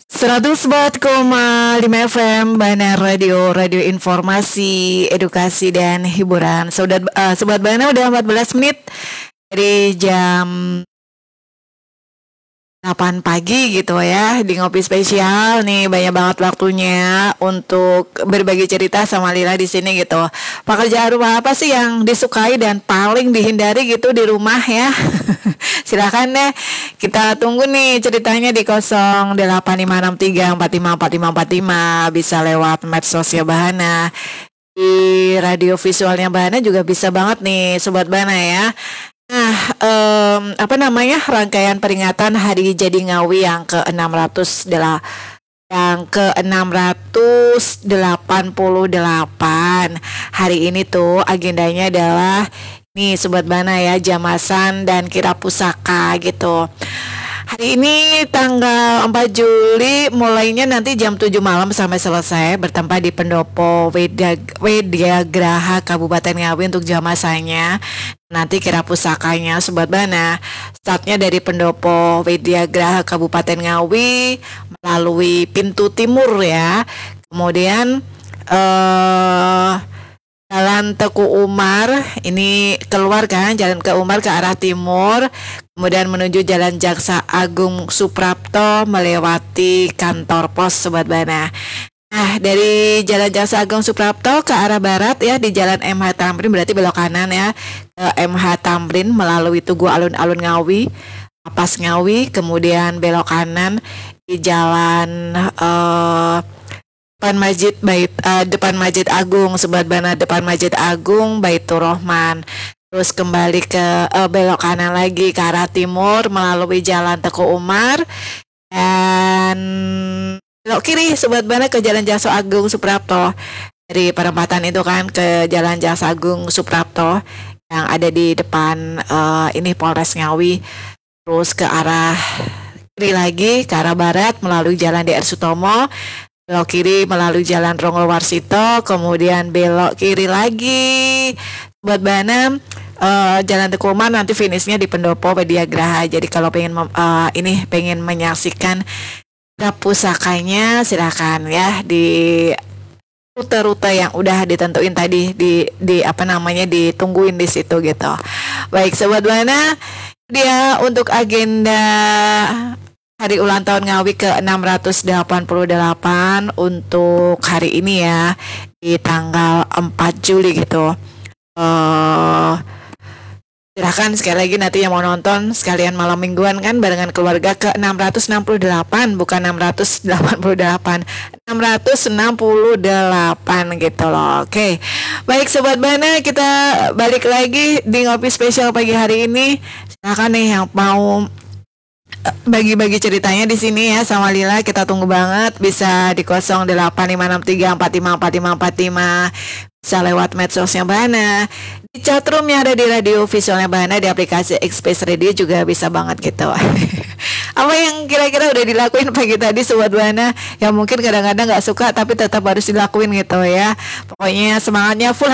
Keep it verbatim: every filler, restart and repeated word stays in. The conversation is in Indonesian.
seratus empat koma lima F M Bana Radio, radio informasi, edukasi dan hiburan. Sobat uh, sobat Bana udah empat belas menit dari jam delapan pagi gitu ya, di ngopi spesial nih, banyak banget waktunya untuk berbagi cerita sama Lila di sini gitu. Pekerjaan rumah apa sih yang disukai dan paling dihindari gitu di rumah ya? Silakan deh, kita tunggu nih ceritanya di nol delapan lima enam tiga empat lima empat lima empat lima, bisa lewat medsosnya Bahana. Di radio visualnya Bahana juga bisa banget nih Sobat Bana ya. Nah, um, apa namanya, rangkaian peringatan Hari Jadi Ngawi yang ke enam ratus adalah yang ke enam ratus delapan puluh delapan. Hari ini tuh agendanya adalah nih Sobat Bana ya, jamasan dan kirap pusaka gitu. Hari ini tanggal empat Juli, mulainya nanti jam tujuh malam sampai selesai, bertempat di Pendopo Wedyagraha Kabupaten Ngawi untuk jamasanya. Nanti kirap pusakanya Sobat Bana startnya dari Pendopo Wedyagraha Kabupaten Ngawi melalui pintu timur ya. Kemudian eh Jalan Teku Umar, ini keluar kan, Jalan ke Umar ke arah timur, kemudian menuju Jalan Jaksa Agung Suprapto melewati kantor pos Sobat Bana. Nah, dari Jalan Jaksa Agung Suprapto ke arah barat ya, di Jalan M H Tamrin, berarti belok kanan ya, ke M H Tamrin melalui Tugu Alun-Alun Ngawi, Lapas Ngawi, kemudian belok kanan di Jalan uh, depan Masjid Bait uh, depan Masjid Agung Sobat Bana, depan Masjid Agung Baitur Rahman. Terus kembali ke uh, belok kanan lagi ke arah timur melalui Jalan Teku Umar dan belok kiri Sobat Bana ke Jalan Jaksa Agung Suprapto. Dari perempatan itu kan ke Jalan Jaksa Agung Suprapto yang ada di depan uh, ini Polres Ngawi. Terus ke arah kiri lagi ke arah barat melalui Jalan D R Sutomo, belok kiri melalui Jalan Ronggo Warsito, kemudian belok kiri lagi buat Bana uh, Jalan Teku Umar, nanti finishnya di Pendopo Wedyagraha. Jadi kalau pengen uh, ini pengen menyaksikan pusakanya silakan ya di rute-rute yang udah ditentuin tadi, di di apa namanya ditungguin di situ gitu. Baik Sobat Bana, dia untuk agenda Hari ulang tahun Ngawi ke enam ratus delapan puluh delapan untuk hari ini ya, di tanggal empat Juli gitu. Uh, silahkan sekali lagi nanti yang mau nonton sekalian malam mingguan kan barengan keluarga ke enam ratus enam puluh delapan, bukan enam ratus delapan puluh delapan, enam ratus enam puluh delapan gitu loh. Oke, baik Sobat Bana, kita balik lagi di ngopi spesial pagi hari ini. Silahkan nih yang mau bagi-bagi ceritanya di sini ya sama Lila, kita tunggu banget, bisa di nol delapan lima enam tiga empat lima empat lima empat lima, bisa lewat medsosnya Bahana, di chatroom yang ada di radio visualnya Bahana, di aplikasi Express Radio juga bisa banget gitu. Apa yang kira-kira udah dilakuin pagi tadi Sobat Bahana yang mungkin kadang-kadang gak suka tapi tetap harus dilakuin gitu ya, pokoknya semangatnya full